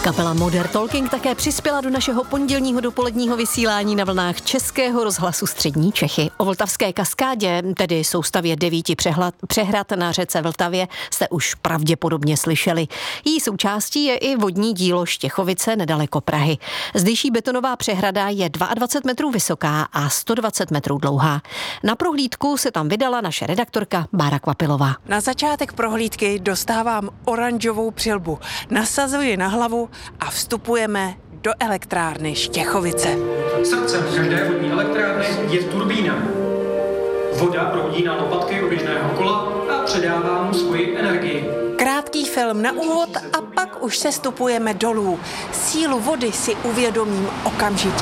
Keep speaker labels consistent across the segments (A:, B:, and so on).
A: Kapela Modern Talking také přispěla do našeho pondělního dopoledního vysílání na vlnách Českého rozhlasu Střední Čechy. O vltavské kaskádě, tedy soustavě 9 přehrad na řece Vltavě, jste už pravděpodobně slyšeli. Její součástí je i vodní dílo Štěchovice nedaleko Prahy. Zdejší betonová přehrada je 22 metrů vysoká a 120 metrů dlouhá. Na prohlídku se tam vydala naše redaktorka Bára Kvapilová.
B: Na začátek prohlídky dostávám oranžovou přilbu, nasazuji na hlavu a vstupujeme do elektrárny Štěchovice.
C: Srdcem každé vodní elektrárny je turbína. Voda proudí na lopatky oběžného kola a předává mu svoji energii.
B: Krátký film na úvod a pak už se stupujeme dolů. Sílu vody si uvědomím okamžitě.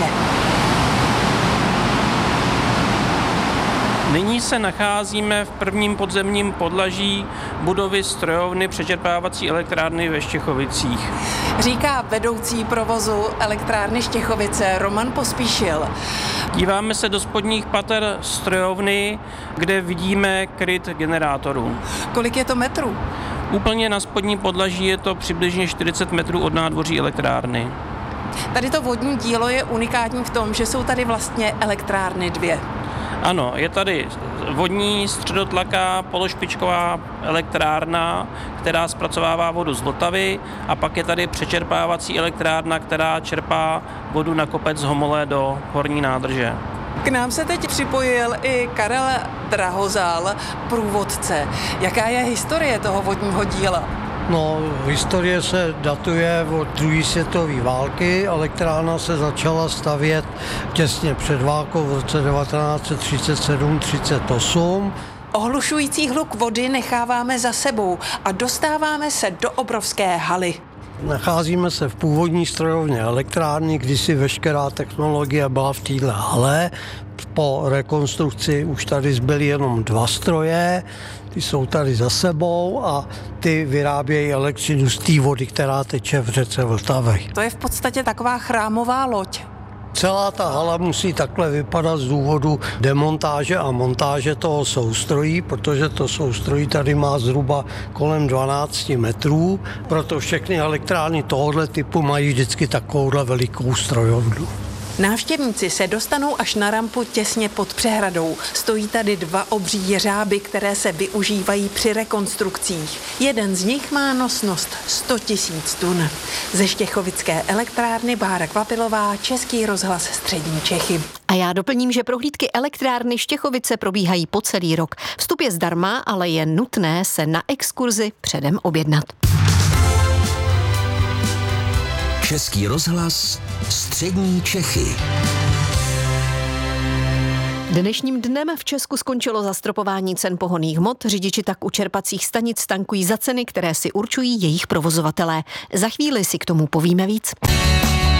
D: Nyní se nacházíme v prvním podzemním podlaží budovy strojovny přečerpávací elektrárny ve Štěchovicích.
B: Říká vedoucí provozu elektrárny Štěchovice Roman Pospíšil.
D: Díváme se do spodních pater strojovny, kde vidíme kryt generátorů.
B: Kolik je to metrů?
D: Úplně na spodní podlaží je to přibližně 40 metrů od nádvoří elektrárny.
B: Tady to vodní dílo je unikátní v tom, že jsou tady vlastně elektrárny dvě.
D: Ano, je tady vodní středotlaká pološpičková elektrárna, která zpracovává vodu z Vltavy, a pak je tady přečerpávací elektrárna, která čerpá vodu na kopec Homolé do horní nádrže.
B: K nám se teď připojil i Karel Drahozal, průvodce. Jaká je historie toho vodního díla?
E: No, historie se datuje od druhé světové války. Elektrárna se začala stavět těsně před válkou v roce 1937-38.
B: Ohlušující hluk vody necháváme za sebou a dostáváme se do obrovské haly.
E: Nacházíme se v původní strojovně elektrárny, kdysi veškerá technologie byla v téhle hale. Po rekonstrukci už tady zbyly jenom 2 stroje, ty jsou tady za sebou a ty vyrábějí elektřinu z té vody, která teče v řece Vltavě.
B: To je v podstatě taková chrámová loď.
E: Celá ta hala musí takhle vypadat z důvodu demontáže a montáže toho soustrojí, protože to soustrojí tady má zhruba kolem 12 metrů, proto všechny elektrárny tohoto typu mají vždycky takovouhle velikou strojovnu.
B: Návštěvníci se dostanou až na rampu těsně pod přehradou. Stojí tady 2 obří jeřáby, které se využívají při rekonstrukcích. Jeden z nich má nosnost 100 000 tun. Ze Štěchovické elektrárny Bára Kvapilová, Český rozhlas Střední Čechy.
A: A já doplním, že prohlídky elektrárny Štěchovice probíhají po celý rok. Vstup je zdarma, ale je nutné se na exkurzi předem objednat.
F: Český rozhlas Střední Čechy.
A: Dnešním dnem v Česku skončilo zastropování cen pohonných hmot. Řidiči tak u čerpacích stanic tankují za ceny, které si určují jejich provozovatelé. Za chvíli si k tomu povíme víc.